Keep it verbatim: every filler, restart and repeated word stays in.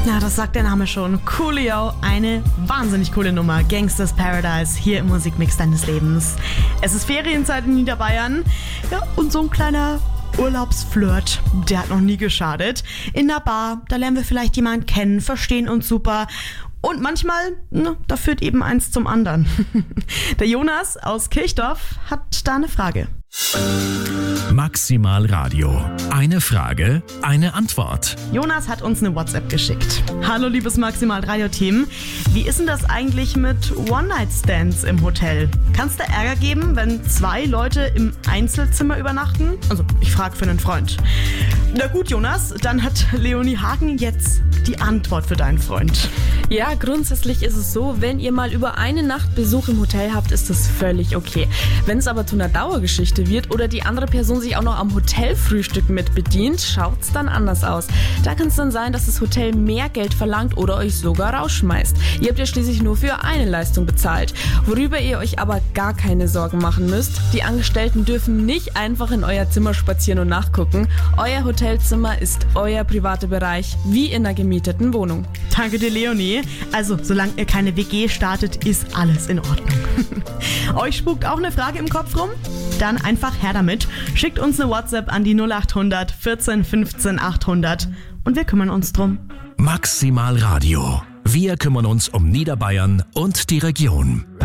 Na, das sagt der Name schon. Coolio, eine wahnsinnig coole Nummer. Gangsters Paradise, hier im Musikmix deines Lebens. Es ist Ferienzeit in Niederbayern. Ja, und so ein kleiner Urlaubsflirt, der hat noch nie geschadet. In der Bar, da lernen wir vielleicht jemanden kennen, verstehen uns super. Und manchmal, ne, da führt eben eins zum anderen. Der Jonas aus Kirchdorf hat da eine Frage. Maximal Radio. Eine Frage, eine Antwort. Jonas hat uns eine WhatsApp geschickt. Hallo liebes Maximal Radio Team. Wie ist denn das eigentlich mit One-Night-Stands im Hotel? Kann es da Ärger geben, wenn zwei Leute im Einzelzimmer übernachten? Also ich frage für einen Freund. Na gut Jonas, dann hat Leonie Hagen jetzt die Antwort für deinen Freund. Ja, grundsätzlich ist es so, wenn ihr mal über eine Nacht Besuch im Hotel habt, ist das völlig okay. Wenn es aber zu einer Dauergeschichte wird oder die andere Person sich auch noch am Hotelfrühstück mit bedient, schaut es dann anders aus. Da kann es dann sein, dass das Hotel mehr Geld verlangt oder euch sogar rausschmeißt. Ihr habt ja schließlich nur für eine Leistung bezahlt. Worüber ihr euch aber gar keine Sorgen machen müsst, die Angestellten dürfen nicht einfach in euer Zimmer spazieren und nachgucken. Euer Hotelzimmer ist euer privater Bereich, wie in einer gemieteten Wohnung. Danke dir, Leonie. Also, solange ihr keine W G startet, ist alles in Ordnung. Euch spukt auch eine Frage im Kopf rum? Dann einfach her damit. Schickt uns eine WhatsApp an die null acht hundert vierzehn fünfzehn achthundert und wir kümmern uns drum. Maximal Radio. Wir kümmern uns um Niederbayern und die Region.